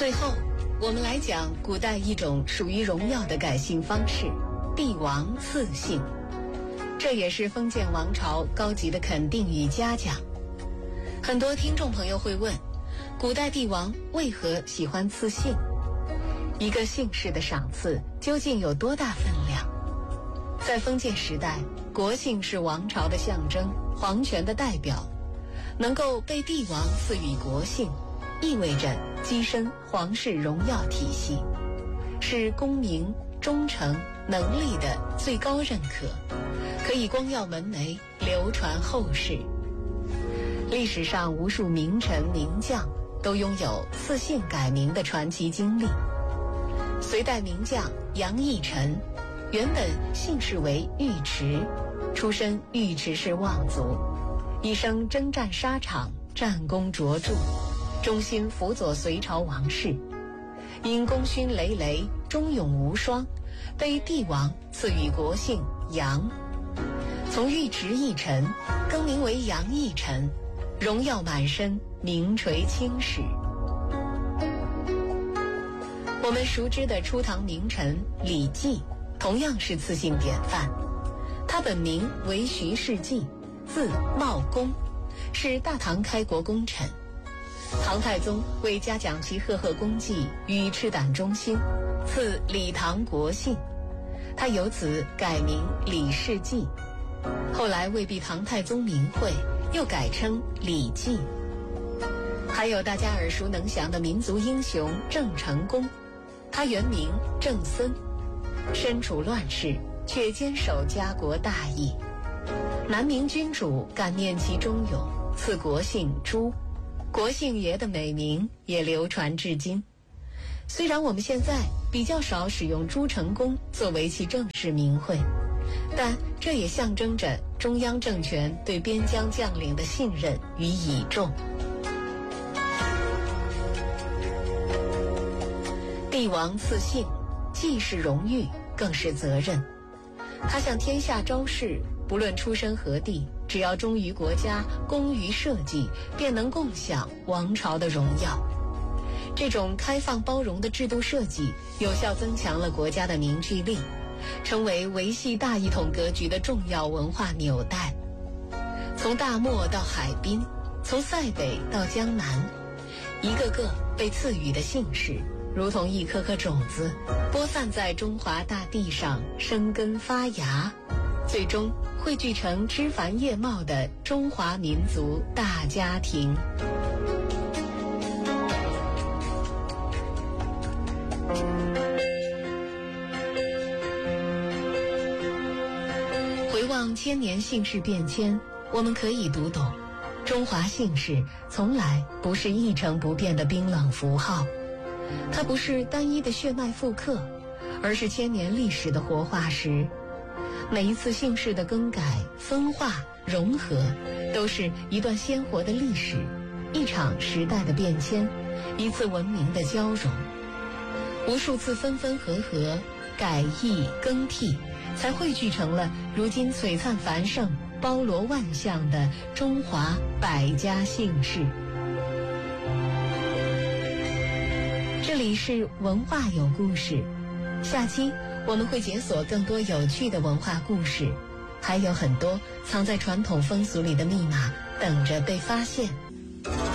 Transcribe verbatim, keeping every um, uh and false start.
最后，我们来讲古代一种属于荣耀的改姓方式——帝王赐姓。这也是封建王朝高级的肯定与嘉奖。很多听众朋友会问，古代帝王为何喜欢赐姓？一个姓氏的赏赐究竟有多大分量？在封建时代，国姓是王朝的象征，皇权的代表，能够被帝王赐予国姓，意味着跻身皇室荣耀体系，是功名、忠诚、能力的最高认可，可以光耀门楣，流传后世。历史上无数名臣名将都拥有赐姓改名的传奇经历。隋代名将杨义臣原本姓氏为尉迟，出身尉迟氏望族，一生征战沙场，战功卓著，忠心辅佐隋朝王室，因功勋累累，忠勇无双，被帝王赐予国姓杨，从尉迟义臣更名为杨义臣，荣耀满身，名垂青史。我们熟知的初唐名臣李绩同样是赐姓典范，他本名为徐世绩，字茂公，是大唐开国功臣。唐太宗为嘉奖其赫赫功绩与赤胆忠心，赐李唐国姓，他由此改名李世绩。后来为避唐太宗名讳，又改称李绩。还有大家耳熟能详的民族英雄郑成功，他原名郑森，身处乱世却坚守家国大义。南明君主感念其忠勇，赐国姓朱，国姓爷的美名也流传至今。虽然我们现在比较少使用朱成功作为其正式名讳，但这也象征着中央政权对边疆将领的信任与倚重。帝王赐姓，既是荣誉，更是责任。他向天下昭示，不论出身何地，只要忠于国家，功于社稷，便能共享王朝的荣耀。这种开放包容的制度设计，有效增强了国家的凝聚力，成为维系大一统格局的重要文化纽带。从大漠到海滨，从塞北到江南，一个个被赐予的姓氏，如同一颗颗种子，播散在中华大地上，生根发芽，最终汇聚成枝繁叶茂的中华民族大家庭。回望千年姓氏变迁，我们可以读懂，中华姓氏从来不是一成不变的冰冷符号，它不是单一的血脉复刻，而是千年历史的活化石。每一次姓氏的更改、分化、融合，都是一段鲜活的历史，一场时代的变迁，一次文明的交融。无数次分分合合、改易更替，才汇聚成了如今璀璨繁盛、包罗万象的中华百家姓氏。这里是文化有故事，下期我们会解锁更多有趣的文化故事，还有很多藏在传统风俗里的密码等着被发现。